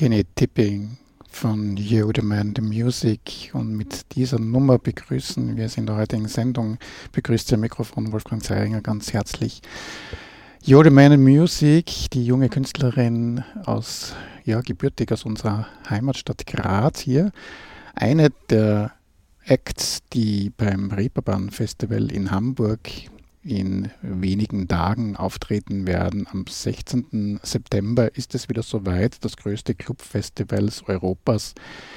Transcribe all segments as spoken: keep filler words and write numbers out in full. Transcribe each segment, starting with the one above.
Skinny Tipping von You the Man the Music, und mit dieser Nummer begrüßen wir es in der heutigen Sendung. Begrüßt ihr Mikrofon Wolfgang Zeiringer ganz herzlich. You the Man the Music, die junge Künstlerin aus, ja, gebürtig aus unserer Heimatstadt Graz hier. Eine der Acts, die beim Reeperbahn Festival in Hamburg in wenigen Tagen auftreten werden. Am sechzehnten September ist es wieder soweit. Das größte Clubfestival Europas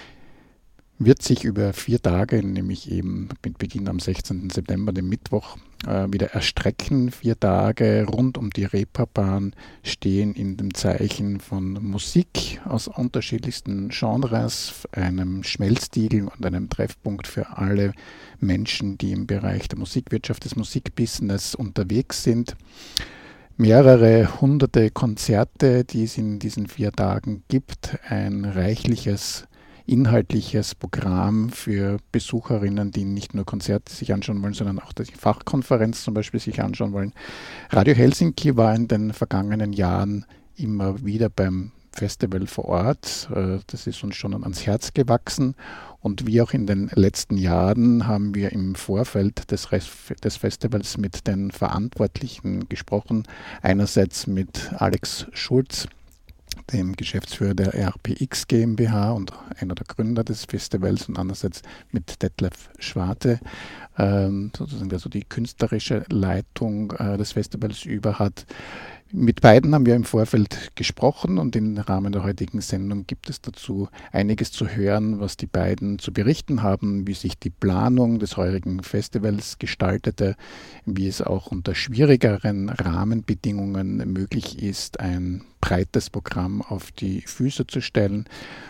wird sich über vier Tage, nämlich eben mit Beginn am sechzehnten September, dem Mittwoch, äh, wieder erstrecken. Vier Tage rund um die Reeperbahn stehen in dem Zeichen von Musik aus unterschiedlichsten Genres, einem Schmelztiegel und einem Treffpunkt für alle Menschen, die im Bereich der Musikwirtschaft, des Musikbusiness unterwegs sind. Mehrere hunderte Konzerte, die es in diesen vier Tagen gibt, ein reichliches inhaltliches Programm für Besucherinnen, die nicht nur Konzerte sich anschauen wollen, sondern auch die Fachkonferenz zum Beispiel sich anschauen wollen. Radio Helsinki war in den vergangenen Jahren immer wieder beim Festival vor Ort. Das ist uns schon ans Herz gewachsen. Und wie auch in den letzten Jahren haben wir im Vorfeld des, des Festivals mit den Verantwortlichen gesprochen. Einerseits mit Alex Schulz, dem Geschäftsführer der R P X GmbH und einer der Gründer des Festivals, und andererseits mit Detlef Schwarte, ähm, sozusagen, der so die künstlerische Leitung äh, des Festivals über hat. Mit beiden haben wir im Vorfeld gesprochen, und im Rahmen der heutigen Sendung gibt es dazu einiges zu hören, was die beiden zu berichten haben, wie sich die Planung des heurigen Festivals gestaltete, wie es auch unter schwierigeren Rahmenbedingungen möglich ist, ein breites Programm auf die Füße zu stellen,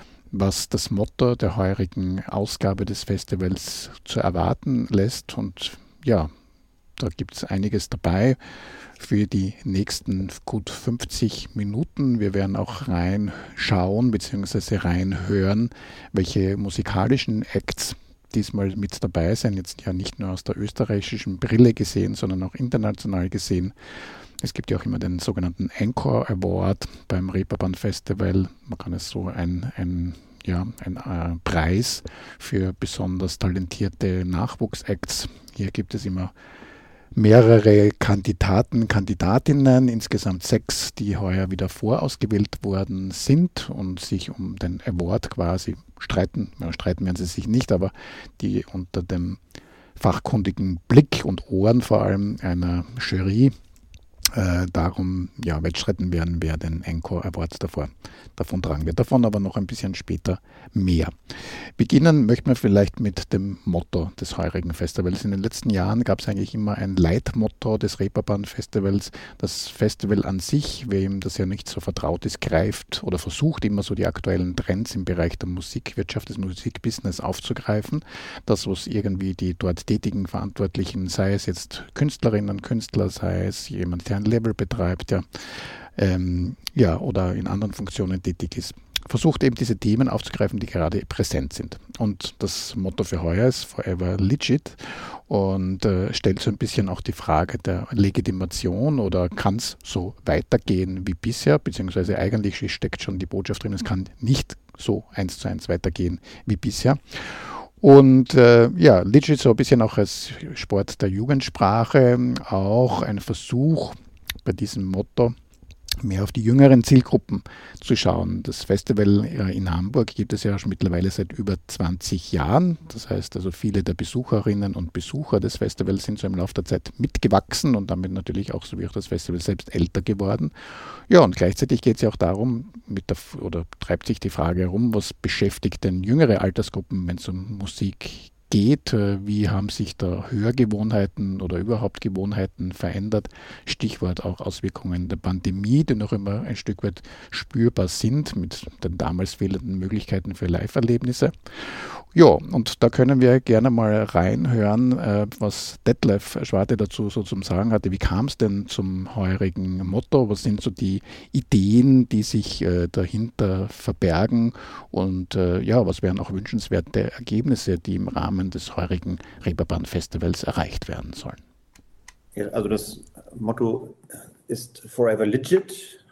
was das Motto der heurigen Ausgabe des Festivals zu erwarten lässt. Und ja, da gibt es einiges dabei für die nächsten gut fünfzig Minuten. Wir werden auch reinschauen bzw. reinhören, welche musikalischen Acts diesmal mit dabei sind. Jetzt ja nicht nur aus der österreichischen Brille gesehen, sondern auch international gesehen. Es gibt ja auch immer den sogenannten Encore Award beim Reeperbahn Festival. Man kann es so ein, ein Ja, ein äh, Preis für besonders talentierte Nachwuchsacts. Hier gibt es immer mehrere Kandidaten, Kandidatinnen, insgesamt sechs, die heuer wieder vorausgewählt worden sind und sich um den Award quasi streiten. Ja, streiten werden sie sich nicht, aber die unter dem fachkundigen Blick und Ohren vor allem einer Jury Äh, darum ja, wettstreiten werden, wer den Encore Award davor, davon tragen wird. Davon aber noch ein bisschen später mehr. Beginnen möchten wir vielleicht mit dem Motto des heurigen Festivals. In den letzten Jahren gab es eigentlich immer ein Leitmotto des Reeperbahn Festivals. Das Festival an sich, wem das ja nicht so vertraut ist, greift oder versucht immer so die aktuellen Trends im Bereich der Musikwirtschaft, des Musikbusiness aufzugreifen. Das, was irgendwie die dort tätigen Verantwortlichen, sei es jetzt Künstlerinnen, Künstler, sei es jemand, der ein Label betreibt, ja, ähm, ja, oder in anderen Funktionen tätig ist, versucht eben diese Themen aufzugreifen, die gerade präsent sind. Und das Motto für heuer ist Forever Legit und äh, stellt so ein bisschen auch die Frage der Legitimation, oder kann es so weitergehen wie bisher, beziehungsweise eigentlich steckt schon die Botschaft drin, es kann nicht so eins zu eins weitergehen wie bisher. Und äh, ja, Legit so ein bisschen auch als Sport der Jugendsprache, auch ein Versuch bei diesem Motto mehr auf die jüngeren Zielgruppen zu schauen. Das Festival in Hamburg gibt es ja schon mittlerweile seit über zwanzig Jahren. Das heißt also, viele der Besucherinnen und Besucher des Festivals sind so im Laufe der Zeit mitgewachsen und damit natürlich auch, so wie auch das Festival selbst, älter geworden. Ja, und gleichzeitig geht es ja auch darum, mit der, oder treibt sich die Frage herum, was beschäftigt denn jüngere Altersgruppen, wenn es um Musik geht? Wie haben sich da Hörgewohnheiten oder überhaupt Gewohnheiten verändert? Stichwort auch Auswirkungen der Pandemie, die noch immer ein Stück weit spürbar sind mit den damals fehlenden Möglichkeiten für Live-Erlebnisse. Ja, und da können wir gerne mal reinhören, äh, was Detlef Schwarte dazu so zum Sagen hatte. Wie kam es denn zum heurigen Motto? Was sind so die Ideen, die sich äh, dahinter verbergen? Und äh, ja, was wären auch wünschenswerte Ergebnisse, die im Rahmen des heurigen Reeperbahn Festivals erreicht werden sollen? Ja, also das Motto ist Forever Legit.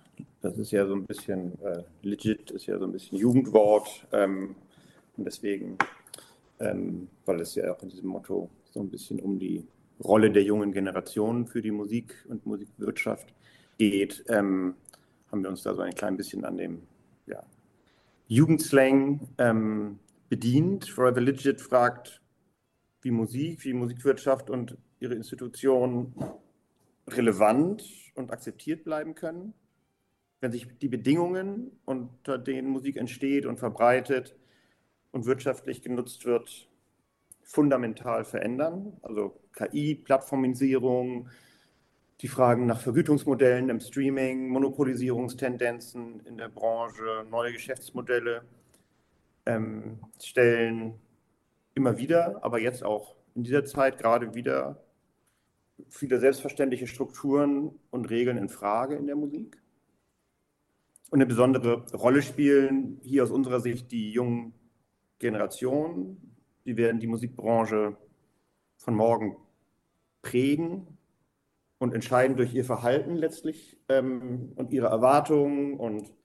Das ist ja so ein bisschen, äh, legit ist ja so ein bisschen Jugendwort. Ähm, und deswegen, ähm, weil es ja auch in diesem Motto so ein bisschen um die Rolle der jungen Generation für die Musik und Musikwirtschaft geht, ähm, haben wir uns da so ein klein bisschen an dem ja, Jugendslang ähm, bedient. Forever Legit fragt, wie Musik, wie Musikwirtschaft und ihre Institutionen relevant und akzeptiert bleiben können, wenn sich die Bedingungen, unter denen Musik entsteht und verbreitet und wirtschaftlich genutzt wird, fundamental verändern. Also K I, Plattformisierung, die Fragen nach Vergütungsmodellen im Streaming, Monopolisierungstendenzen in der Branche, neue Geschäftsmodelle ähm, stellen immer wieder, aber jetzt auch in dieser Zeit gerade wieder viele selbstverständliche Strukturen und Regeln in Frage in der Musik. Und eine besondere Rolle spielen hier aus unserer Sicht die jungen Generationen. Die werden die Musikbranche von morgen prägen und entscheiden durch ihr Verhalten letztlich ähm, und ihre Erwartungen und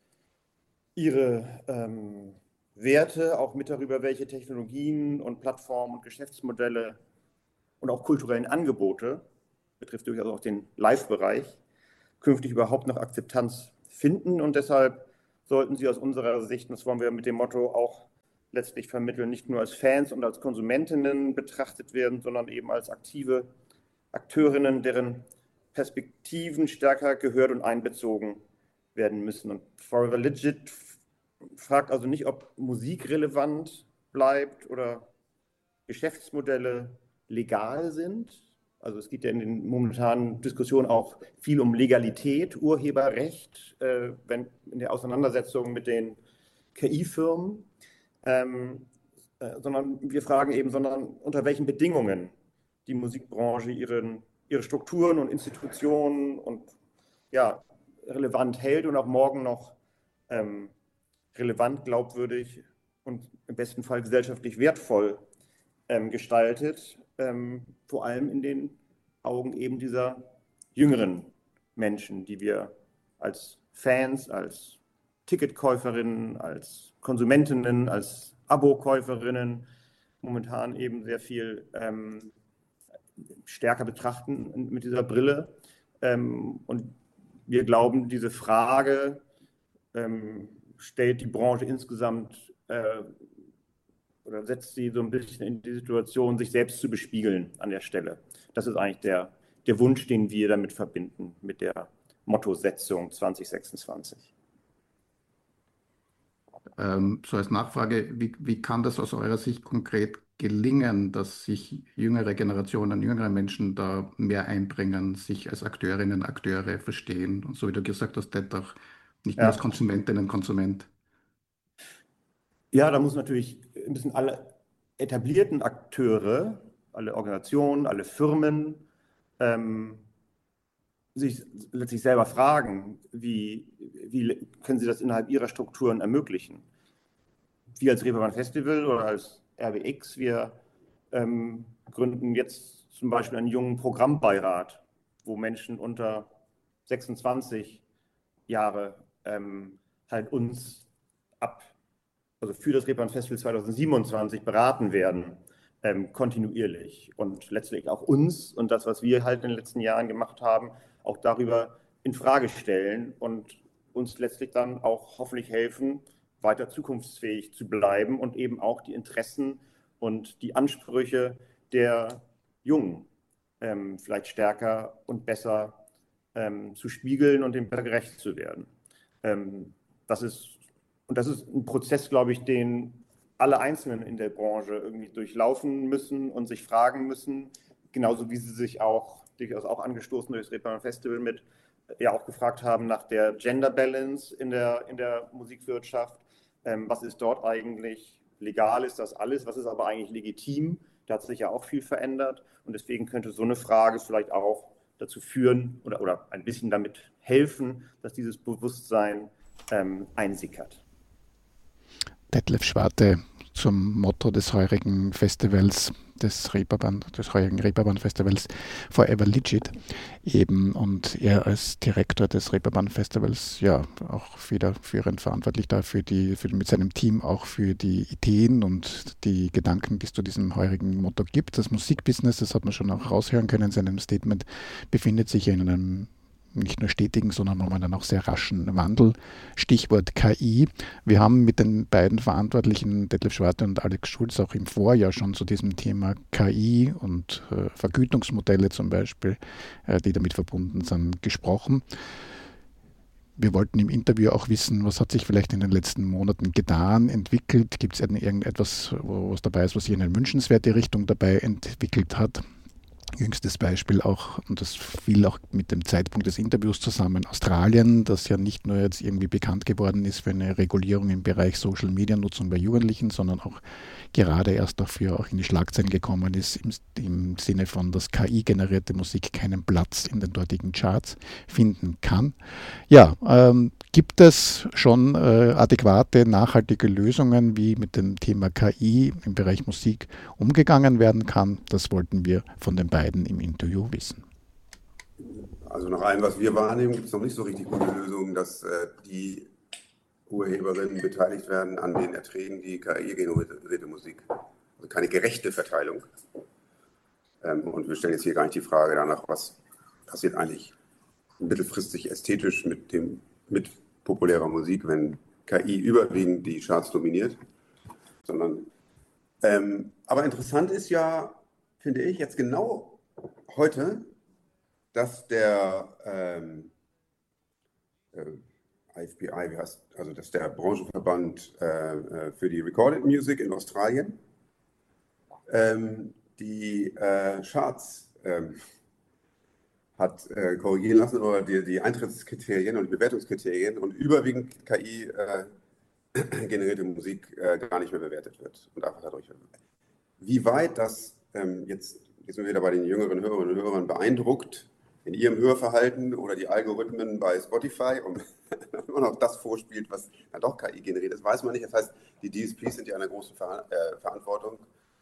ihre ähm, Werte, auch mit darüber, welche Technologien und Plattformen und Geschäftsmodelle und auch kulturellen Angebote, betrifft durchaus auch den Live-Bereich, künftig überhaupt noch Akzeptanz finden. Und deshalb sollten sie aus unserer Sicht, das wollen wir mit dem Motto auch letztlich vermitteln, nicht nur als Fans und als Konsumentinnen betrachtet werden, sondern eben als aktive Akteurinnen, deren Perspektiven stärker gehört und einbezogen werden müssen. Und Forever Legit fragt also nicht, ob Musik relevant bleibt oder Geschäftsmodelle legal sind. Also es geht ja in den momentanen Diskussionen auch viel um Legalität, Urheberrecht, äh, wenn in der Auseinandersetzung mit den K I-Firmen, ähm, äh, sondern wir fragen eben, sondern unter welchen Bedingungen die Musikbranche ihren, ihre Strukturen und Institutionen und ja, relevant hält und auch morgen noch ähm, relevant, glaubwürdig und im besten Fall gesellschaftlich wertvoll ähm, gestaltet, ähm, vor allem in den Augen eben dieser jüngeren Menschen, die wir als Fans, als Ticketkäuferinnen, als Konsumentinnen, als Abokäuferinnen momentan eben sehr viel ähm, stärker betrachten mit dieser Brille. Ähm, und wir glauben, diese Frage ähm, stellt die Branche insgesamt äh, oder setzt sie so ein bisschen in die Situation, sich selbst zu bespiegeln an der Stelle. Das ist eigentlich der, der Wunsch, den wir damit verbinden, mit der Mottosetzung zwanzig sechsundzwanzig. Ähm, so als Nachfrage, wie, wie kann das aus eurer Sicht konkret gelingen, dass sich jüngere Generationen, jüngere Menschen da mehr einbringen, sich als Akteurinnen, Akteure verstehen und so wie du gesagt hast, auch nicht nur als Ja. Konsumentinnen, Konsument? Ja, da muss natürlich ein bisschen alle etablierten Akteure, alle Organisationen, alle Firmen ähm, sich letztlich selber fragen, wie, wie können sie das innerhalb ihrer Strukturen ermöglichen. Wir als Reeperbahn Festival oder als R B X, wir ähm, gründen jetzt zum Beispiel einen jungen Programmbeirat, wo Menschen unter sechsundzwanzig Jahre ähm, halt uns ab also für das Reeperbahn Festival zweitausendsiebenundzwanzig beraten werden, ähm, kontinuierlich und letztlich auch uns und das, was wir halt in den letzten Jahren gemacht haben, auch darüber in Frage stellen und uns letztlich dann auch hoffentlich helfen, weiter zukunftsfähig zu bleiben und eben auch die Interessen und die Ansprüche der Jungen ähm, vielleicht stärker und besser ähm, zu spiegeln und dem gerecht zu werden. Ähm, das ist Und das ist ein Prozess, glaube ich, den alle Einzelnen in der Branche irgendwie durchlaufen müssen und sich fragen müssen, genauso wie sie sich auch, durchaus auch angestoßen durch das Reeperbahn Festival mit, ja auch gefragt haben nach der Gender Balance in der, in der Musikwirtschaft. Ähm, was ist dort eigentlich legal? Ist das alles? Was ist aber eigentlich legitim? Da hat sich ja auch viel verändert und deswegen könnte so eine Frage vielleicht auch dazu führen oder, oder ein bisschen damit helfen, dass dieses Bewusstsein ähm, einsickert. Detlef Schwarte, zum Motto des heurigen Festivals, des Reeperbahn, des heurigen Reeperbahn-Festivals Forever Legit eben, und er als Direktor des Reeperbahn-Festivals ja auch federführend verantwortlich dafür, die, für, mit seinem Team auch für die Ideen und die Gedanken, die es zu diesem heurigen Motto gibt. Das Musikbusiness, das hat man schon auch raushören können in seinem Statement, befindet sich ja in einem nicht nur stetigen, sondern momentan auch sehr raschen Wandel. Stichwort K I. Wir haben mit den beiden Verantwortlichen, Detlef Schwarte und Alex Schulz, auch im Vorjahr schon zu diesem Thema K I und äh, Vergütungsmodelle zum Beispiel, äh, die damit verbunden sind, gesprochen. Wir wollten im Interview auch wissen, was hat sich vielleicht in den letzten Monaten getan, entwickelt? Gibt es irgendetwas, was dabei ist, was sich in eine wünschenswerte Richtung dabei entwickelt hat? Jüngstes Beispiel auch, und das fiel auch mit dem Zeitpunkt des Interviews zusammen, Australien, das ja nicht nur jetzt irgendwie bekannt geworden ist für eine Regulierung im Bereich Social-Media-Nutzung bei Jugendlichen, sondern auch gerade erst dafür auch in die Schlagzeilen gekommen ist, im, im Sinne von, dass K I-generierte Musik keinen Platz in den dortigen Charts finden kann. Ja, ähm, gibt es schon äh, adäquate, nachhaltige Lösungen, wie mit dem Thema K I im Bereich Musik umgegangen werden kann? Das wollten wir von den beiden im Interview wissen. Also nach allem, was wir wahrnehmen, gibt es noch nicht so richtig gute Lösungen, dass äh, die Urheberinnen beteiligt werden an den Erträgen, die K I-generierte Musik. Also keine gerechte Verteilung. Ähm, und wir stellen jetzt hier gar nicht die Frage danach, was passiert eigentlich mittelfristig ästhetisch mit, dem, mit populärer Musik, wenn K I überwiegend die Charts dominiert. Sondern, ähm, aber interessant ist ja, finde ich, jetzt genau heute, dass der ähm, äh, I F P I, wie heißt, also dass der Branchenverband äh, für die Recorded Music in Australien ähm, die äh, Charts ähm, hat äh, korrigieren lassen oder die, die Eintrittskriterien und die Bewertungskriterien und überwiegend K I äh, generierte Musik äh, gar nicht mehr bewertet wird und einfach dadurch. Wie weit das ähm, jetzt, jetzt sind wir wieder bei den jüngeren Hörerinnen und Hörern beeindruckt in ihrem Hörverhalten oder die Algorithmen bei Spotify und immer noch das vorspielt, was dann doch K I generiert ist, weiß man nicht. Das heißt, die D S Ps sind ja in einer großen Ver äh, Verantwortung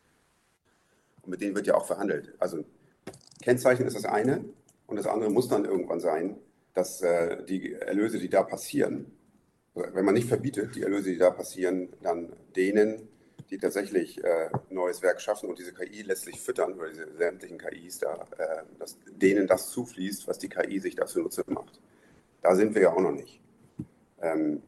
und mit denen wird ja auch verhandelt. Also Kennzeichen ist das eine und das andere muss dann irgendwann sein, dass äh, die Erlöse, die da passieren, wenn man nicht verbietet, die Erlöse, die da passieren, dann denen, die tatsächlich äh, neues Werk schaffen und diese K I letztlich füttern, oder diese sämtlichen K Is da, äh, dass denen das zufließt, was die K I sich dafür Nutze macht. Da sind wir ja auch noch nicht. Ähm,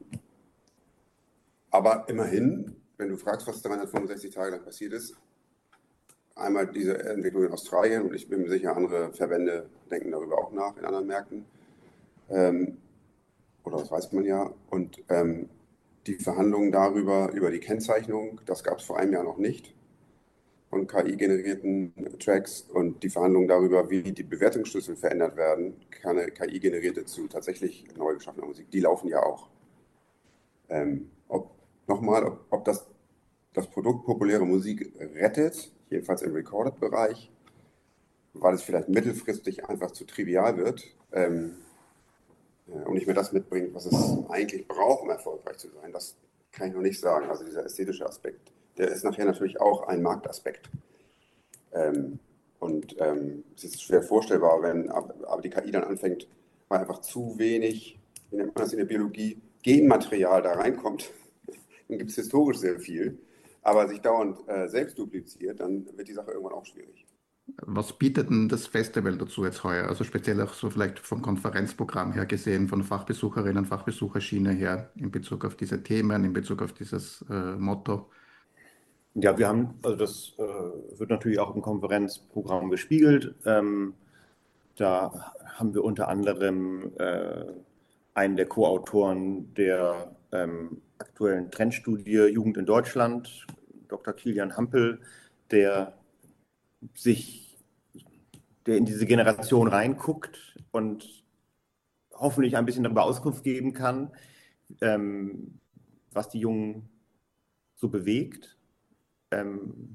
aber immerhin, wenn du fragst, was dreihundertfünfundsechzig Tage lang passiert ist, einmal diese Entwicklung in Australien, und ich bin mir sicher, andere Verbände denken darüber auch nach in anderen Märkten, ähm, oder das weiß man ja, und ähm, die Verhandlungen darüber, über die Kennzeichnung, das gab es vor einem Jahr noch nicht, von K I-generierten Tracks, und die Verhandlungen darüber, wie die Bewertungsschlüssel verändert werden, keine K I-generierte zu tatsächlich neu geschaffener Musik, die laufen ja auch. Ähm, ob, nochmal, ob, ob das, das Produkt populäre Musik rettet, jedenfalls im Recorded-Bereich, weil es vielleicht mittelfristig einfach zu trivial wird, ähm, und nicht mehr das mitbringt, was es eigentlich braucht, um erfolgreich zu sein. Das kann ich noch nicht sagen. Also dieser ästhetische Aspekt, der ist nachher natürlich auch ein Marktaspekt. Ähm, und ähm, es ist schwer vorstellbar, wenn aber die K I dann anfängt, weil einfach zu wenig, wie nennt man das in der Biologie, Genmaterial da reinkommt, dann gibt es historisch sehr viel, aber sich dauernd äh, selbst dupliziert, dann wird die Sache irgendwann auch schwierig. Was bietet denn das Festival dazu jetzt heuer? Also speziell auch so vielleicht vom Konferenzprogramm her gesehen, von Fachbesucherinnen, Fachbesucherschiene her, in Bezug auf diese Themen, in Bezug auf dieses äh, Motto? Ja, wir haben, also das äh, wird natürlich auch im Konferenzprogramm gespiegelt. Ähm, da haben wir unter anderem äh, einen der Co-Autoren der ähm, aktuellen Trendstudie Jugend in Deutschland, Doktor Kilian Hampel, der sich, der in diese Generation reinguckt und hoffentlich ein bisschen darüber Auskunft geben kann, ähm, was die Jungen so bewegt. Ähm,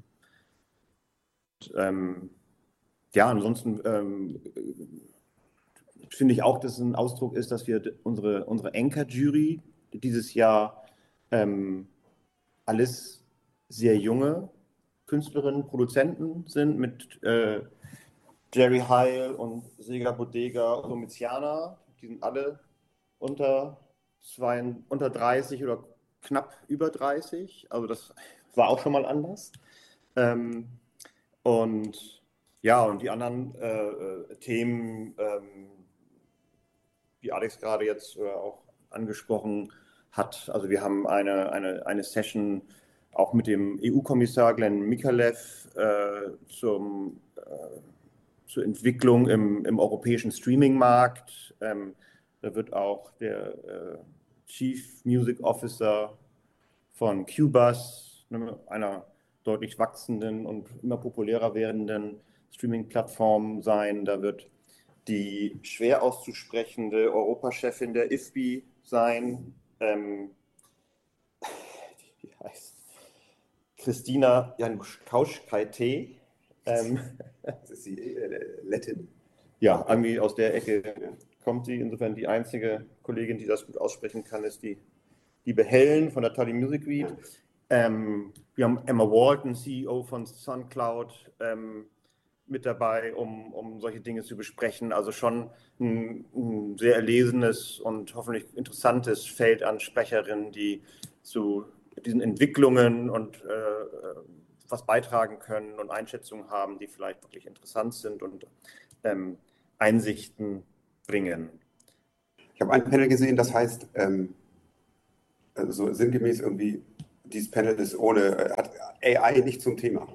ähm, ja, ansonsten ähm, finde ich auch, dass es ein Ausdruck ist, dass wir unsere, unsere Anchor-Jury dieses Jahr ähm, alles sehr junge Künstlerinnen, Produzenten sind mit äh, Jerry Heil und Sega Bodega und Domiziana. Die sind alle unter, zwei, unter dreißig oder knapp über dreißig. Also das war auch schon mal anders. Ähm, und ja, und die anderen äh, äh, Themen, ähm, die Alex gerade jetzt äh, auch angesprochen hat. Also wir haben eine, eine, eine Session auch mit dem E U-Kommissar Glenn Mikalev äh, zum, äh, zur Entwicklung im, im europäischen Streaming-Markt. Ähm, da wird auch der äh, Chief Music Officer von Qbuzz, ne, einer deutlich wachsenden und immer populärer werdenden Streaming-Plattform sein. Da wird die schwer auszusprechende Europachefin der I F B I sein, ähm, die, die heißt Christina Januszkauskaite. Ähm, Das ist die äh, Lettin. ja, irgendwie aus der Ecke kommt sie. Insofern die einzige Kollegin, die das gut aussprechen kann, ist die Liebe Helen von der Tally Music Week. Ähm, wir haben Emma Walton, C E O von SoundCloud, ähm, mit dabei, um, um solche Dinge zu besprechen. Also schon ein, ein sehr erlesenes und hoffentlich interessantes Feld an Sprecherinnen, die zu diesen Entwicklungen und äh, was beitragen können und Einschätzungen haben, die vielleicht wirklich interessant sind und ähm, Einsichten bringen. Ich habe ein Panel gesehen, das heißt, ähm, also so sinngemäß irgendwie, dieses Panel ist ohne, hat A I nicht zum Thema.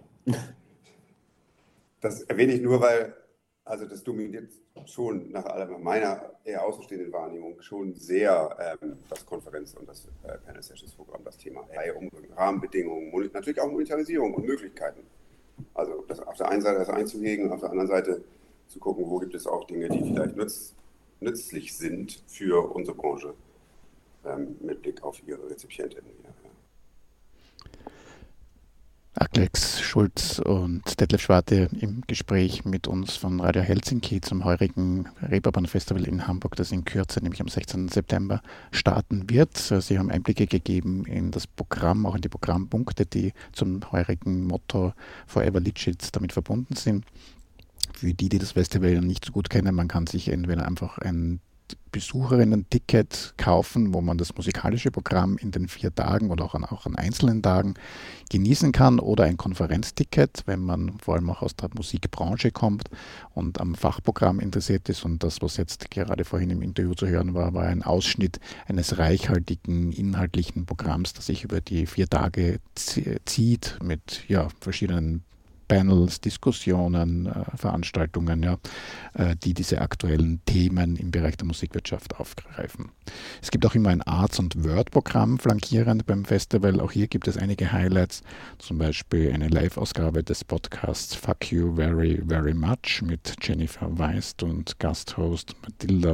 Das erwähne ich nur, weil, also das dominiert schon nach meiner eher außenstehenden Wahrnehmung schon sehr ähm, das Konferenz- und das äh, Panel-Sessions-Programm, das Thema A I, um Rahmenbedingungen, natürlich auch Monetarisierung und Möglichkeiten. Also das auf der einen Seite das einzuhegen und auf der anderen Seite zu gucken, wo gibt es auch Dinge, die vielleicht nütz, nützlich sind für unsere Branche ähm, mit Blick auf ihre Rezipientinnen. Ja. Alex Schulz und Detlef Schwarte im Gespräch mit uns von Radio Helsinki zum heurigen Reeperbahn Festival in Hamburg, das in Kürze, nämlich am sechzehnten September, starten wird. Sie haben Einblicke gegeben in das Programm, auch in die Programmpunkte, die zum heurigen Motto Forever Litschitz damit verbunden sind. Für die, die das Festival nicht so gut kennen, man kann sich entweder einfach ein Besucherinnen-Ticket kaufen, wo man das musikalische Programm in den vier Tagen oder auch an, auch an einzelnen Tagen genießen kann, oder ein Konferenzticket, wenn man vor allem auch aus der Musikbranche kommt und am Fachprogramm interessiert ist. Und das, was jetzt gerade vorhin im Interview zu hören war, war ein Ausschnitt eines reichhaltigen inhaltlichen Programms, das sich über die vier Tage zieht mit ja, verschiedenen Panels, Diskussionen, äh, Veranstaltungen, ja, äh, die diese aktuellen Themen im Bereich der Musikwirtschaft aufgreifen. Es gibt auch immer ein Arts- und Word-Programm flankierend beim Festival. Auch hier gibt es einige Highlights, zum Beispiel eine Live-Ausgabe des Podcasts Fuck You Very, Very Much mit Jennifer Weist und Gasthost Matilda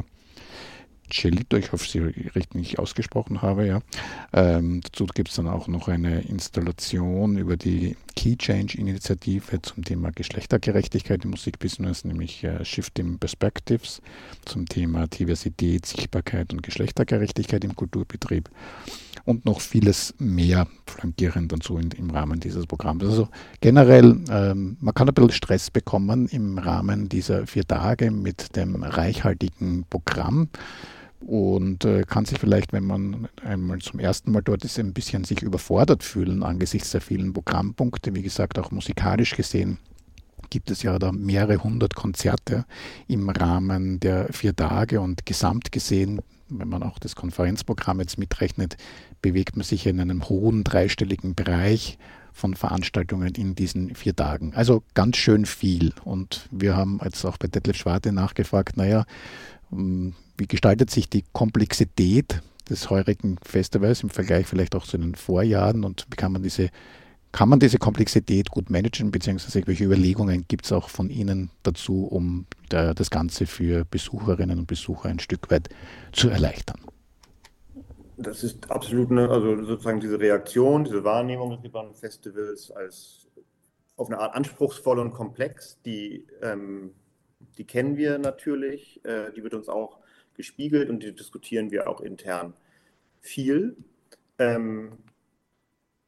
Celito, ich hoffe, sie richtig ausgesprochen habe, ja. Ähm, dazu gibt es dann auch noch eine Installation über die Key Change-Initiative zum Thema Geschlechtergerechtigkeit im Musikbusiness, nämlich äh, Shifting Perspectives zum Thema Diversität, Sichtbarkeit und Geschlechtergerechtigkeit im Kulturbetrieb und noch vieles mehr flankierend dazu in, im Rahmen dieses Programms. Also generell, ähm, man kann ein bisschen Stress bekommen im Rahmen dieser vier Tage mit dem reichhaltigen Programm. Und äh, kann sich vielleicht, wenn man einmal zum ersten Mal dort ist, ein bisschen sich überfordert fühlen angesichts der vielen Programmpunkte. Wie gesagt, auch musikalisch gesehen gibt es ja da mehrere hundert Konzerte im Rahmen der vier Tage, und gesamt gesehen, wenn man auch das Konferenzprogramm jetzt mitrechnet, bewegt man sich in einem hohen dreistelligen Bereich von Veranstaltungen in diesen vier Tagen. Also ganz schön viel. Und wir haben jetzt auch bei Detlef Schwarte nachgefragt, naja, wie gestaltet sich die Komplexität des heurigen Festivals im Vergleich vielleicht auch zu den Vorjahren, und wie kann man diese, kann man diese Komplexität gut managen, beziehungsweise welche Überlegungen gibt es auch von Ihnen dazu, um da, das Ganze für Besucherinnen und Besucher ein Stück weit zu erleichtern? Das ist absolut eine, also sozusagen diese Reaktion, diese Wahrnehmung des Reeperbahn Festivals als auf eine Art anspruchsvoll und komplex, die ähm, Die kennen wir natürlich, äh, die wird uns auch gespiegelt und die diskutieren wir auch intern viel. Ähm,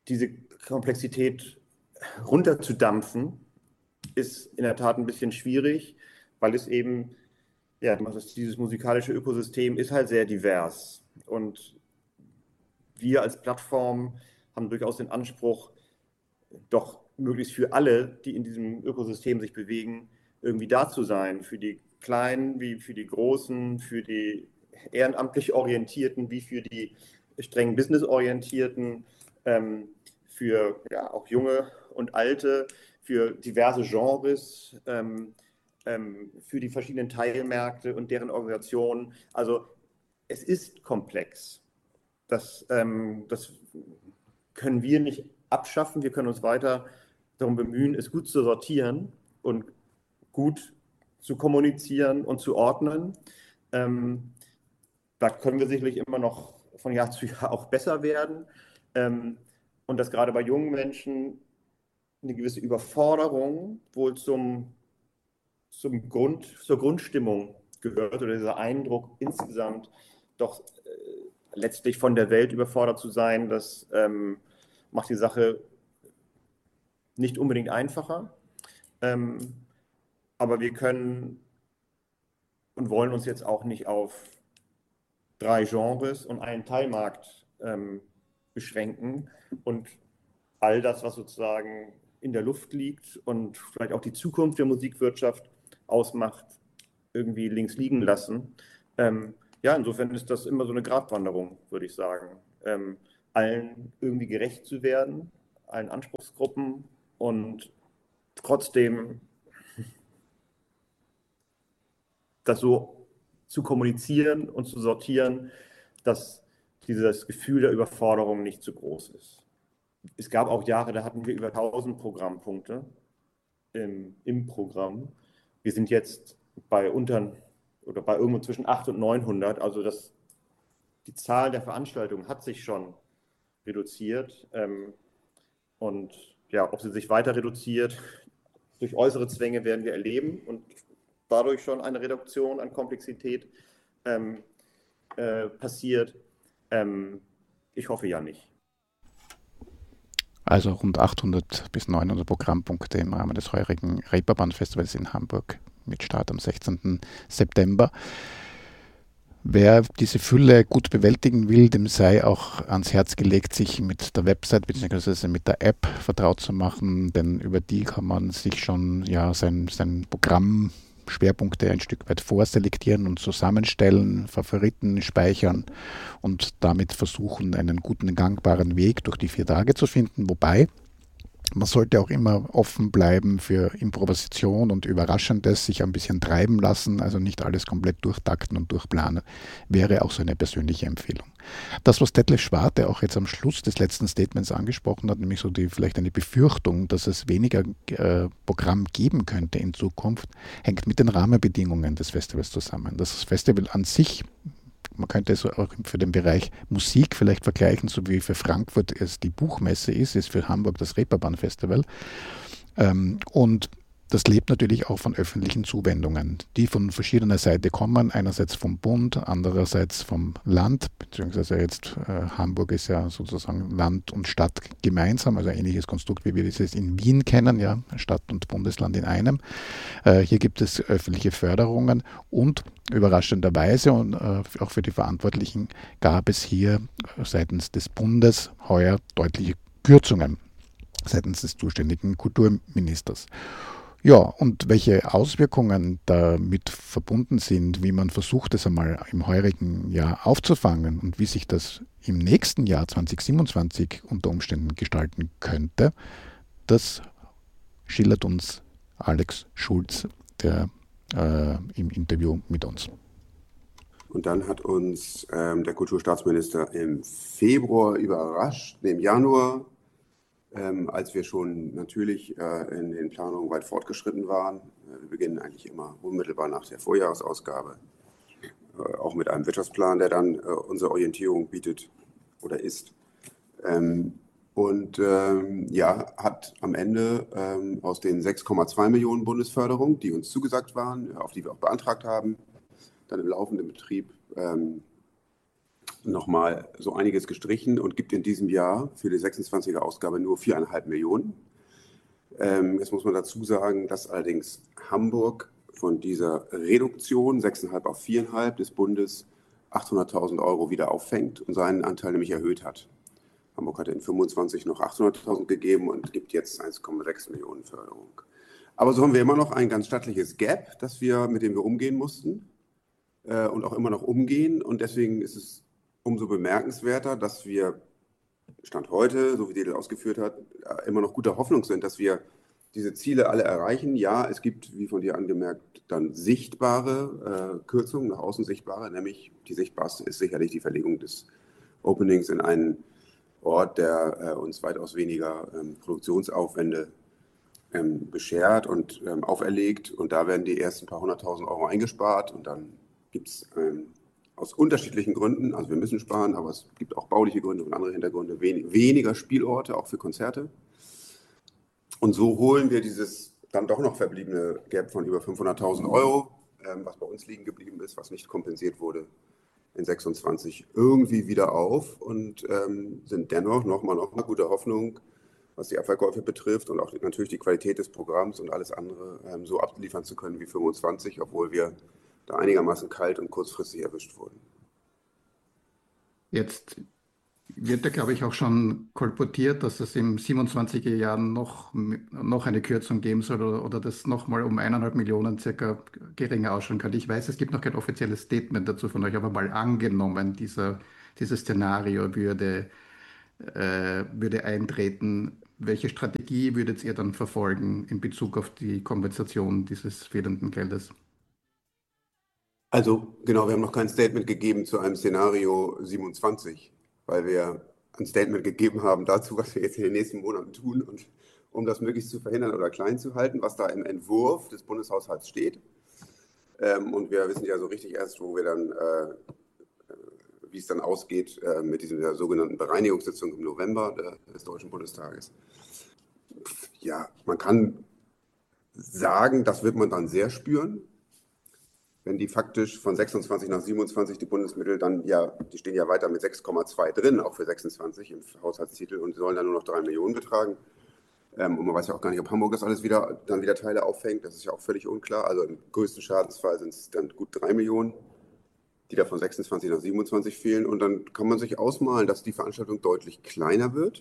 diese Komplexität runterzudampfen, ist in der Tat ein bisschen schwierig, weil es eben, ja, dieses musikalische Ökosystem ist halt sehr divers. Und wir als Plattform haben durchaus den Anspruch, doch möglichst für alle, die in diesem Ökosystem sich bewegen, irgendwie da zu sein. Für die Kleinen wie für die Großen, für die ehrenamtlich Orientierten wie für die streng businessorientierten, ähm, für ja, auch Junge und Alte, für diverse Genres, ähm, ähm, für die verschiedenen Teilmärkte und deren Organisationen. Also es ist komplex. Das, ähm, das können wir nicht abschaffen. Wir können uns weiter darum bemühen, es gut zu sortieren und gut zu kommunizieren und zu ordnen. Ähm, da können wir sicherlich immer noch von Jahr zu Jahr auch besser werden. Ähm, und dass gerade bei jungen Menschen eine gewisse Überforderung wohl zum, zum Grund, zur Grundstimmung gehört oder dieser Eindruck insgesamt doch äh, letztlich von der Welt überfordert zu sein, das ähm, macht die Sache nicht unbedingt einfacher. Ähm, aber wir können und wollen uns jetzt auch nicht auf drei Genres und einen Teilmarkt ähm, beschränken und all das, was sozusagen in der Luft liegt und vielleicht auch die Zukunft der Musikwirtschaft ausmacht, irgendwie links liegen lassen. Ähm, ja, insofern ist das immer so eine Gratwanderung, würde ich sagen. Ähm, allen irgendwie gerecht zu werden, allen Anspruchsgruppen und trotzdem das so zu kommunizieren und zu sortieren, dass dieses Gefühl der Überforderung nicht zu groß ist. Es gab auch Jahre, da hatten wir über tausend Programmpunkte im, im Programm. Wir sind jetzt bei unter oder bei irgendwo zwischen achthundert und neunhundert. Also das, die Zahl der Veranstaltungen hat sich schon reduziert. Ähm, und ja, ob sie sich weiter reduziert, durch äußere Zwänge werden wir erleben und dadurch schon eine Reduktion an Komplexität ähm, äh, passiert. Ähm, ich hoffe ja nicht. Also rund achthundert bis neunhundert Programmpunkte im Rahmen des heurigen Reeperbahn-Festivals in Hamburg mit Start am sechzehnten September. Wer diese Fülle gut bewältigen will, dem sei auch ans Herz gelegt, sich mit der Website bzw. mit der App vertraut zu machen, denn über die kann man sich schon ja, sein, sein Programm Schwerpunkte ein Stück weit vorselektieren und zusammenstellen, Favoriten speichern und damit versuchen, einen guten, gangbaren Weg durch die vier Tage zu finden. Wobei, man sollte auch immer offen bleiben für Improvisation und Überraschendes, sich ein bisschen treiben lassen, also nicht alles komplett durchtakten und durchplanen, wäre auch so eine persönliche Empfehlung. Das, was Detlef Schwarte auch jetzt am Schluss des letzten Statements angesprochen hat, nämlich so die vielleicht eine Befürchtung, dass es weniger äh, Programm geben könnte in Zukunft, hängt mit den Rahmenbedingungen des Festivals zusammen. Das Festival an sich, man könnte es auch für den Bereich Musik vielleicht vergleichen, so wie für Frankfurt es die Buchmesse ist, ist für Hamburg das Reeperbahn-Festival. Ähm, und das lebt natürlich auch von öffentlichen Zuwendungen, die von verschiedener Seite kommen. Einerseits vom Bund, andererseits vom Land, beziehungsweise jetzt äh, Hamburg ist ja sozusagen Land und Stadt gemeinsam, also ein ähnliches Konstrukt, wie wir das jetzt in Wien kennen, ja, Stadt und Bundesland in einem. Äh, hier gibt es öffentliche Förderungen und überraschenderweise und äh, auch für die Verantwortlichen gab es hier seitens des Bundes heuer deutliche Kürzungen seitens des zuständigen Kulturministers. Ja, und welche Auswirkungen damit verbunden sind, wie man versucht, es einmal im heurigen Jahr aufzufangen und wie sich das im nächsten Jahr zwanzig siebenundzwanzig unter Umständen gestalten könnte, das schildert uns Alex Schulz, der äh, im Interview mit uns. Und dann hat uns ähm, der Kulturstaatsminister im Februar überrascht, im Januar, Ähm, als wir schon natürlich äh, in den Planungen weit fortgeschritten waren. Äh, wir beginnen eigentlich immer unmittelbar nach der Vorjahresausgabe, äh, auch mit einem Wirtschaftsplan, der dann äh, unsere Orientierung bietet oder ist. Ähm, und ähm, ja, hat am Ende ähm, aus den sechs Komma zwei Millionen Bundesförderung, die uns zugesagt waren, auf die wir auch beantragt haben, dann im laufenden Betrieb ähm, nochmal so einiges gestrichen und gibt in diesem Jahr für die sechsundzwanziger Ausgabe nur viereinhalb Millionen. Ähm, jetzt muss man dazu sagen, dass allerdings Hamburg von dieser Reduktion sechs Komma fünf auf vier Komma fünf des Bundes achthunderttausend Euro wieder auffängt und seinen Anteil nämlich erhöht hat. Hamburg hatte in fünfundzwanzig noch achthunderttausend gegeben und gibt jetzt eins Komma sechs Millionen Förderung. Aber so haben wir immer noch ein ganz stattliches Gap, das wir, mit dem wir umgehen mussten äh, und auch immer noch umgehen. Und deswegen ist es umso bemerkenswerter, dass wir Stand heute, so wie Dedel ausgeführt hat, immer noch guter Hoffnung sind, dass wir diese Ziele alle erreichen. Ja, es gibt, wie von dir angemerkt, dann sichtbare äh, Kürzungen, nach außen sichtbare, nämlich die sichtbarste ist sicherlich die Verlegung des Openings in einen Ort, der äh, uns weitaus weniger ähm, Produktionsaufwände ähm, beschert und ähm, auferlegt. Und da werden die ersten paar hunderttausend Euro eingespart und dann gibt es ähm, aus unterschiedlichen Gründen, also wir müssen sparen, aber es gibt auch bauliche Gründe und andere Hintergründe, wen, weniger Spielorte, auch für Konzerte. Und so holen wir dieses dann doch noch verbliebene Gap von über fünfhunderttausend Euro, ähm, was bei uns liegen geblieben ist, was nicht kompensiert wurde, in sechsundzwanzig irgendwie wieder auf und ähm, sind dennoch nochmal noch mal gute Hoffnung, was die Abverkäufe betrifft und auch natürlich die Qualität des Programms und alles andere ähm, so abliefern zu können wie fünfundzwanzig, obwohl wir da einigermaßen kalt und kurzfristig erwischt wurden. Jetzt wird da, glaube ich, auch schon kolportiert, dass es im siebenundzwanziger Jahren noch, noch eine Kürzung geben soll oder, oder das nochmal um eineinhalb Millionen circa geringer ausschauen kann. Ich weiß, es gibt noch kein offizielles Statement dazu von euch, aber mal angenommen, dieser, dieses Szenario würde, äh, würde eintreten. Welche Strategie würdet ihr dann verfolgen in Bezug auf die Kompensation dieses fehlenden Geldes? Also genau, wir haben noch kein Statement gegeben zu einem Szenario siebenundzwanzig, weil wir ein Statement gegeben haben dazu, was wir jetzt in den nächsten Monaten tun, und um das möglichst zu verhindern oder klein zu halten, was da im Entwurf des Bundeshaushalts steht. Ähm, und wir wissen ja so richtig erst, wo wir dann, äh, wie es dann ausgeht äh, mit dieser sogenannten Bereinigungssitzung im November äh, des Deutschen Bundestages. Ja, man kann sagen, das wird man dann sehr spüren, wenn die faktisch von sechsundzwanzig nach siebenundzwanzig die Bundesmittel dann, ja, die stehen ja weiter mit sechs Komma zwei drin, auch für sechsundzwanzig im Haushaltstitel und sollen dann nur noch drei Millionen betragen. Ähm, und man weiß ja auch gar nicht, ob Hamburg das alles wieder, dann wieder Teile auffängt, das ist ja auch völlig unklar. Also im größten Schadensfall sind es dann gut drei Millionen, die da von sechsundzwanzig nach siebenundzwanzig fehlen. Und dann kann man sich ausmalen, dass die Veranstaltung deutlich kleiner wird.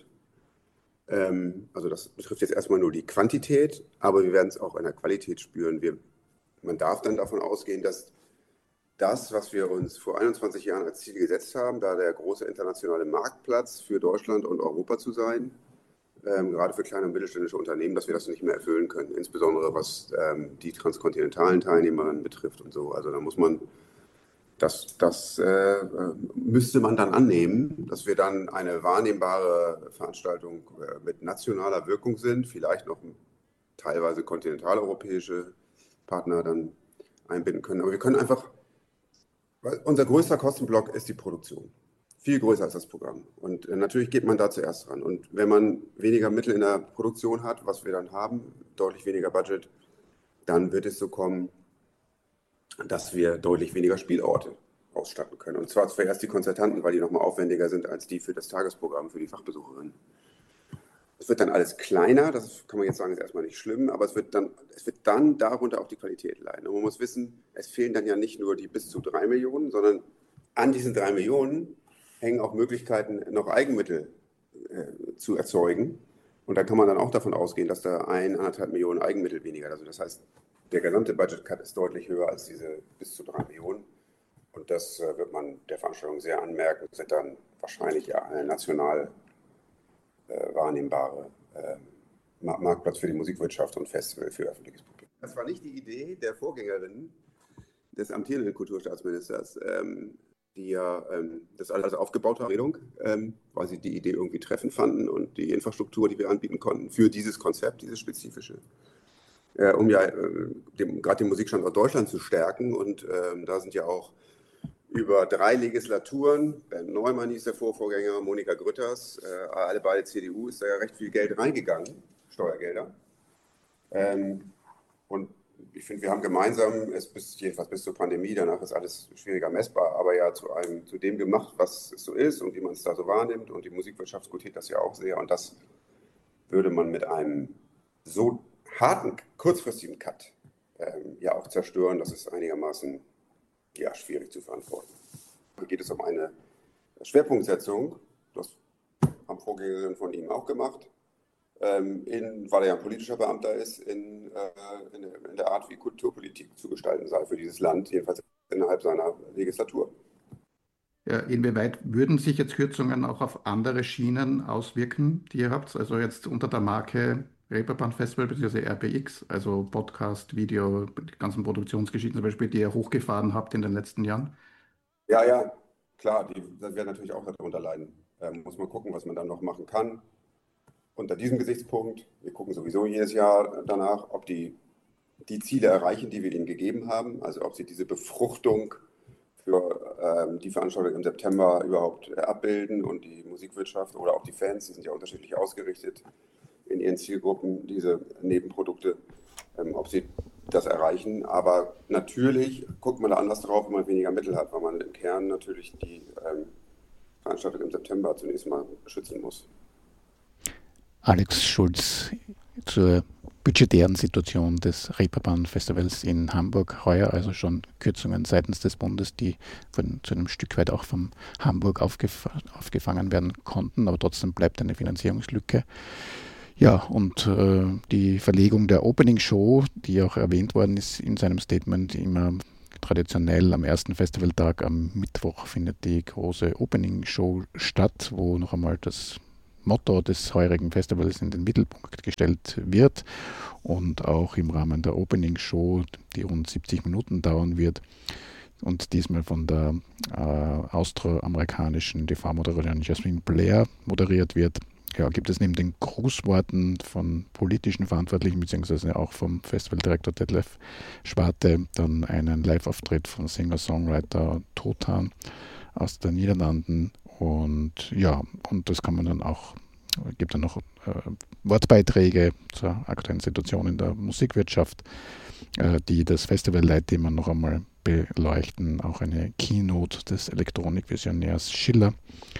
Ähm, also das betrifft jetzt erstmal nur die Quantität, aber wir werden es auch in der Qualität spüren. Wir Man darf dann davon ausgehen, dass das, was wir uns vor einundzwanzig Jahren als Ziel gesetzt haben, da der große internationale Marktplatz für Deutschland und Europa zu sein, ähm, gerade für kleine und mittelständische Unternehmen, dass wir das nicht mehr erfüllen können, insbesondere was ähm, die transkontinentalen Teilnehmerinnen betrifft und so. Also da muss man, das, das äh, müsste man dann annehmen, dass wir dann eine wahrnehmbare Veranstaltung äh, mit nationaler Wirkung sind, vielleicht noch teilweise kontinentaleuropäische Partner dann einbinden können. Aber wir können einfach, weil unser größter Kostenblock ist die Produktion. Viel größer als das Programm. Und natürlich geht man da zuerst ran. Und wenn man weniger Mittel in der Produktion hat, was wir dann haben, deutlich weniger Budget, dann wird es so kommen, dass wir deutlich weniger Spielorte ausstatten können. Und zwar zuerst die Konzertanten, weil die nochmal aufwendiger sind als die für das Tagesprogramm, für die Fachbesucherinnen. Es wird dann alles kleiner, das kann man jetzt sagen, ist erstmal nicht schlimm, aber es wird dann, es wird dann darunter auch die Qualität leiden. Und man muss wissen, es fehlen dann ja nicht nur die bis zu drei Millionen, sondern an diesen drei Millionen hängen auch Möglichkeiten, noch Eigenmittel äh, zu erzeugen. Und da kann man dann auch davon ausgehen, dass da ein, anderthalb Millionen Eigenmittel weniger, also das heißt, der gesamte Budget-Cut ist deutlich höher als diese bis zu drei Millionen. Und das äh, wird man der Veranstaltung sehr anmerken, sind dann wahrscheinlich ja eine national Äh, wahrnehmbare äh, Marktplatz für die Musikwirtschaft und Festival für öffentliches Publikum. Das war nicht die Idee der Vorgängerin des amtierenden Kulturstaatsministers, ähm, die ja ähm, das alles aufgebaut haben, ähm, weil sie die Idee irgendwie treffend fanden und die Infrastruktur, die wir anbieten konnten, für dieses Konzept, dieses spezifische, äh, um ja äh, gerade den Musikstandort Deutschland zu stärken. Und ähm, da sind ja auch über drei Legislaturen, Ben Neumann hieß der Vorvorgänger, Monika Grütters, äh, alle beide C D U, ist da ja recht viel Geld reingegangen, Steuergelder. Ähm, und ich finde, wir haben gemeinsam, es bis, jedenfalls bis zur Pandemie, danach ist alles schwieriger messbar, aber ja zu, einem, zu dem gemacht, was es so ist und wie man es da so wahrnimmt. Und die Musikwirtschaft gutiert das ja auch sehr. Und das würde man mit einem so harten, kurzfristigen Cut ähm, ja auch zerstören. Das ist einigermaßen ja, schwierig zu verantworten. Hier geht es um eine Schwerpunktsetzung, das haben Vorgängerinnen von ihm auch gemacht, ähm, in, weil er ja ein politischer Beamter ist, in, äh, in, in der Art, wie Kulturpolitik zu gestalten sei für dieses Land, jedenfalls innerhalb seiner Legislatur. Ja, inwieweit würden sich jetzt Kürzungen auch auf andere Schienen auswirken, die ihr habt? Also jetzt unter der Marke Reeperbahn Festival bzw. R B X, also Podcast, Video, die ganzen Produktionsgeschichten zum Beispiel, die ihr hochgefahren habt in den letzten Jahren? Ja, ja, klar, die das werden natürlich auch darunter leiden. Ähm, muss man gucken, was man dann noch machen kann. Unter diesem Gesichtspunkt, wir gucken sowieso jedes Jahr danach, ob die die Ziele erreichen, die wir ihnen gegeben haben, also ob sie diese Befruchtung für ähm, die Veranstaltung im September überhaupt äh, abbilden und die Musikwirtschaft oder auch die Fans, die sind ja unterschiedlich ausgerichtet in ihren Zielgruppen, diese Nebenprodukte, ähm, ob sie das erreichen. Aber natürlich guckt man da anders drauf, wenn man weniger Mittel hat, weil man im Kern natürlich die ähm, Veranstaltung im September zunächst mal schützen muss. Alex Schulz zur budgetären Situation des Reeperbahn Festivals in Hamburg. Heuer also schon Kürzungen seitens des Bundes, die von, zu einem Stück weit auch von Hamburg aufgef aufgefangen werden konnten, aber trotzdem bleibt eine Finanzierungslücke. Ja, und äh, die Verlegung der Opening Show, die auch erwähnt worden ist in seinem Statement, immer traditionell am ersten Festivaltag am Mittwoch findet die große Opening Show statt, wo noch einmal das Motto des heurigen Festivals in den Mittelpunkt gestellt wird und auch im Rahmen der Opening Show, die rund siebzig Minuten dauern wird und diesmal von der äh, austroamerikanischen T V-Moderatorin Jasmine Blair moderiert wird. Ja, gibt es neben den Grußworten von politischen Verantwortlichen beziehungsweise auch vom Festivaldirektor Detlef Schwarte dann einen Live-Auftritt von Singer-Songwriter Totan aus den Niederlanden. Und ja, und das kann man dann auch, gibt dann noch äh, Wortbeiträge zur aktuellen Situation in der Musikwirtschaft, äh, die das Festivalleitthema noch einmal beleuchten. Auch eine Keynote des Elektronikvisionärs Schiller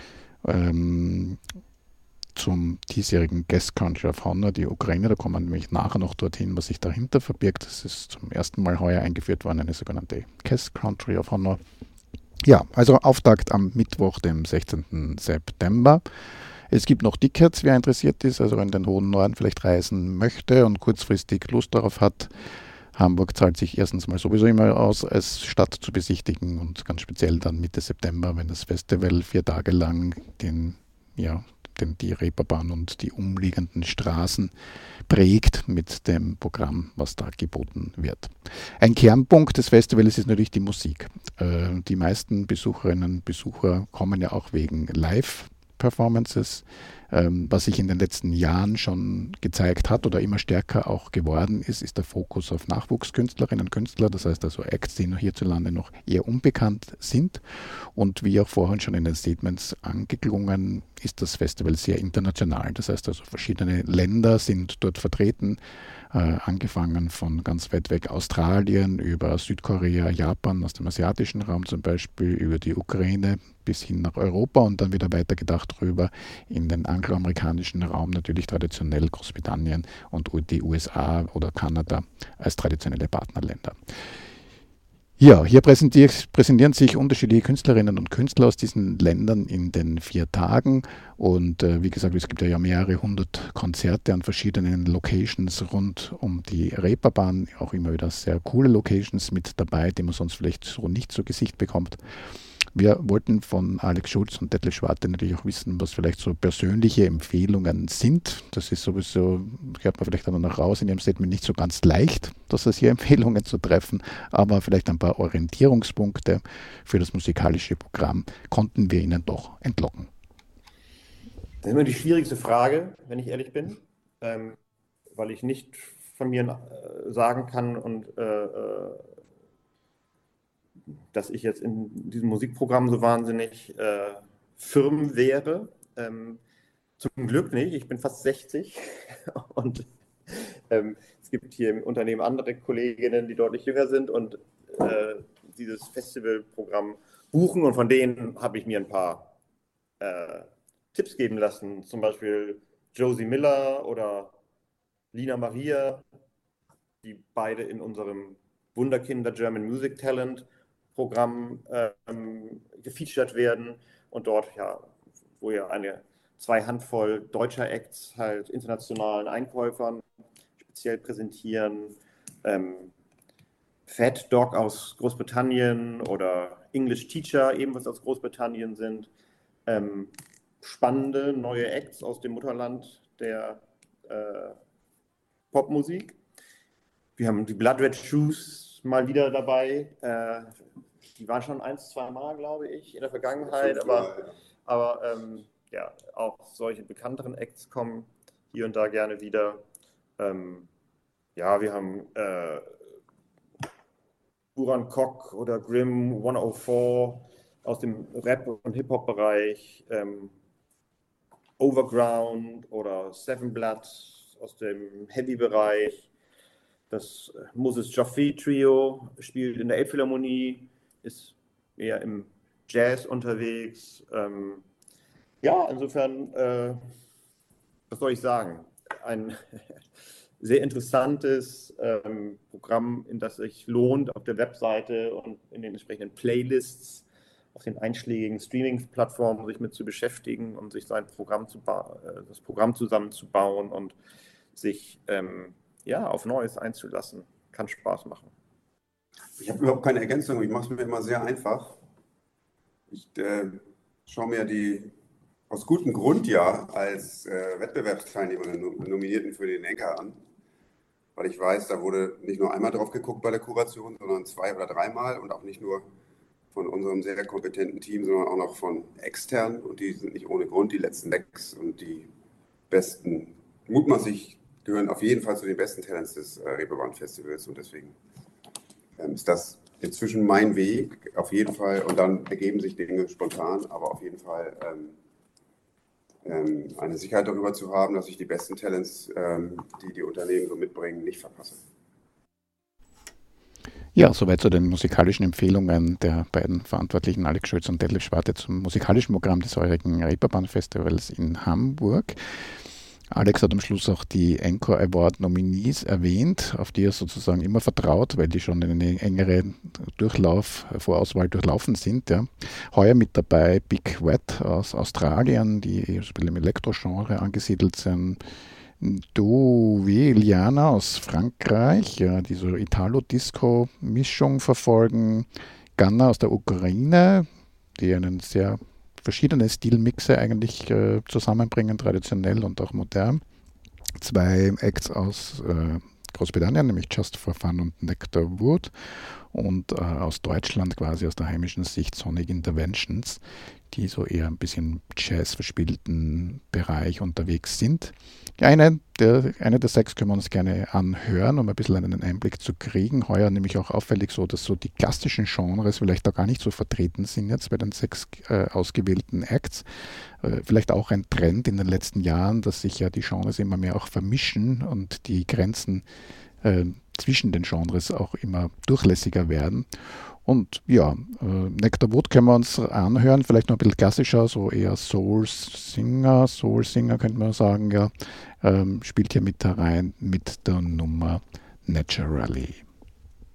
ähm, zum diesjährigen Guest Country of Honor, die Ukraine. Da kommen wir nämlich nachher noch dorthin, was sich dahinter verbirgt. Das ist zum ersten Mal heuer eingeführt worden, eine sogenannte Guest Country of Honor. Ja, also Auftakt am Mittwoch, dem sechzehnten September. Es gibt noch Tickets, wer interessiert ist, also in den hohen Norden vielleicht reisen möchte und kurzfristig Lust darauf hat. Hamburg zahlt sich erstens mal sowieso immer aus, als Stadt zu besichtigen und ganz speziell dann Mitte September, wenn das Festival vier Tage lang den, ja, den, die Reeperbahn und die umliegenden Straßen prägt mit dem Programm, was da geboten wird. Ein Kernpunkt des Festivals ist natürlich die Musik. Äh, die meisten Besucherinnen und Besucher kommen ja auch wegen Live-Performances, ähm, was sich in den letzten Jahren schon gezeigt hat oder immer stärker auch geworden ist, ist der Fokus auf Nachwuchskünstlerinnen und Künstler, das heißt also Acts, die hierzulande noch eher unbekannt sind. Und wie auch vorhin schon in den Statements angeklungen, ist das Festival sehr international. Das heißt also verschiedene Länder sind dort vertreten, äh, angefangen von ganz weit weg Australien über Südkorea, Japan, aus dem asiatischen Raum zum Beispiel, über die Ukraine bis hin nach Europa und dann wieder weiter gedacht rüber in den angloamerikanischen Raum, natürlich traditionell Großbritannien und die U S A oder Kanada als traditionelle Partnerländer. Ja, hier präsentieren sich unterschiedliche Künstlerinnen und Künstler aus diesen Ländern in den vier Tagen und äh, wie gesagt, es gibt ja mehrere hundert Konzerte an verschiedenen Locations rund um die Reeperbahn, auch immer wieder sehr coole Locations mit dabei, die man sonst vielleicht so nicht zu Gesicht bekommt. Wir wollten von Alex Schulz und Detlef Schwarte natürlich auch wissen, was vielleicht so persönliche Empfehlungen sind. Das ist sowieso, hört man vielleicht dann noch raus in Ihrem Statement, nicht so ganz leicht, dass es hier Empfehlungen zu treffen, aber vielleicht ein paar Orientierungspunkte für das musikalische Programm konnten wir Ihnen doch entlocken. Das ist immer die schwierigste Frage, wenn ich ehrlich bin, ähm, weil ich nicht von mir äh, sagen kann und äh, dass ich jetzt in diesem Musikprogramm so wahnsinnig äh, firm wäre. Ähm, zum Glück nicht, ich bin fast sechzig und ähm, es gibt hier im Unternehmen andere Kolleginnen, die deutlich jünger sind und äh, dieses Festivalprogramm buchen. Und von denen habe ich mir ein paar äh, Tipps geben lassen. Zum Beispiel Josie Miller oder Lina Maria, die beide in unserem Wunderkinder German Music Talent Programm ähm, gefeatured werden und dort ja, wo ja eine zwei Handvoll deutscher Acts halt internationalen Einkäufern speziell präsentieren. Ähm, Fat Dog aus Großbritannien oder English Teacher ebenfalls aus Großbritannien sind. Ähm, spannende neue Acts aus dem Mutterland der äh, Popmusik. Wir haben die Blood Red Shoes mal wieder dabei. Äh, die waren schon ein, zwei Mal, glaube ich, in der Vergangenheit. Aber, aber ähm, ja, auch solche bekannteren Acts kommen hier und da gerne wieder. Ähm, ja, wir haben äh, Buran Kok oder Grimm hundertvier aus dem Rap- und Hip-Hop-Bereich. Ähm, Overground oder Seven Blood aus dem Heavy-Bereich. Das Moses Jaffe Trio spielt in der Elbphilharmonie, ist eher im Jazz unterwegs. Ähm, ja, insofern, äh, was soll ich sagen? Ein sehr interessantes ähm, Programm, in das sich lohnt, auf der Webseite und in den entsprechenden Playlists auf den einschlägigen Streaming-Plattformen sich mit zu beschäftigen und sich sein Programm zu ba- äh, das Programm zusammenzubauen und sich ähm, ja, auf Neues einzulassen. Kann Spaß machen. Ich habe überhaupt keine Ergänzung, ich mache es mir immer sehr einfach. Ich äh, schaue mir die aus gutem Grund ja als äh, Wettbewerbsteilnehmer Nominierten für den Enker an, weil ich weiß, da wurde nicht nur einmal drauf geguckt bei der Kuration, sondern zwei oder dreimal und auch nicht nur von unserem sehr kompetenten Team, sondern auch noch von extern und die sind nicht ohne Grund die letzten sechs und die besten, mutmaßlich gehören auf jeden Fall zu den besten Talents des äh, Reeperbahn-Festivals und deswegen ähm, ist das inzwischen mein Weg, auf jeden Fall, und dann ergeben sich Dinge spontan, aber auf jeden Fall ähm, ähm, eine Sicherheit darüber zu haben, dass ich die besten Talents, ähm, die die Unternehmen so mitbringen, nicht verpasse. Ja, soweit zu den musikalischen Empfehlungen der beiden Verantwortlichen, Alex Schulz und Detlef Schwarte, zum musikalischen Programm des heurigen Reeperbahn-Festivals in Hamburg. Alex hat am Schluss auch die Encore Award Nominees erwähnt, auf die er sozusagen immer vertraut, weil die schon eine engere Durchlauf, Vorauswahl durchlaufen sind. Ja. Heuer mit dabei Big Wet aus Australien, die im Elektrogenre angesiedelt sind. Dove Liana aus Frankreich, ja, die so Italo-Disco-Mischung verfolgen. Ganna aus der Ukraine, die einen sehr verschiedene Stilmixe eigentlich äh, zusammenbringen, traditionell und auch modern. Zwei Acts aus äh, Großbritannien, nämlich Just for Fun und Nectar Wood, und äh, aus Deutschland quasi aus der heimischen Sicht Sonic Interventions, die so eher ein bisschen Jazz verspielten Bereich unterwegs sind. Eine der, eine der sechs können wir uns gerne anhören, um ein bisschen einen Einblick zu kriegen. Heuer nämlich auch auffällig so, dass so die klassischen Genres vielleicht da gar nicht so vertreten sind jetzt bei den sechs äh, ausgewählten Acts. Äh, vielleicht auch ein Trend in den letzten Jahren, dass sich ja die Genres immer mehr auch vermischen und die Grenzen äh, zwischen den Genres auch immer durchlässiger werden. Und ja, äh, Nectar Wood können wir uns anhören, vielleicht noch ein bisschen klassischer, so eher Soul-Singer, Soul-Singer könnte man sagen, ja, ähm, spielt hier mit herein mit der Nummer Naturally.